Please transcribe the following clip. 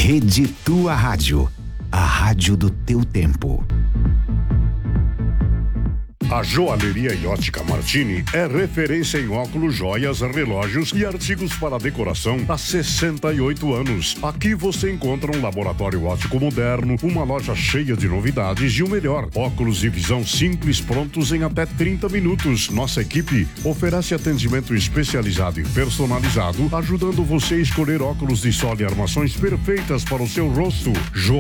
Rede Tua Rádio, a rádio do teu tempo. A Joalheria e Ótica Martini é referência em óculos, joias, relógios e artigos para decoração há 68 anos. Aqui você encontra um laboratório óptico moderno, uma loja cheia de novidades e o melhor. Óculos e visão simples prontos em até 30 minutos. Nossa equipe oferece atendimento especializado e personalizado, ajudando você a escolher óculos de sol e armações perfeitas para o seu rosto.